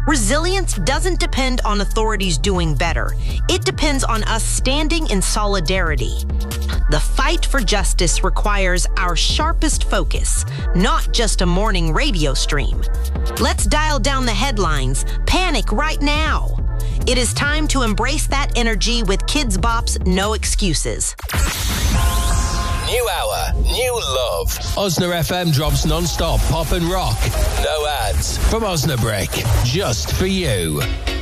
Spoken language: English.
Resilience doesn't depend on authorities doing better. It depends on us standing in solidarity. The fight for justice requires our sharpest focus, not just a morning radio stream. Let's dial down the headlines. Panic right now. It is time to embrace that energy with Kids Bop's No Excuses. New hour, new love. Osna FM drops non-stop pop and rock. No ads from Osnabrick, just for you.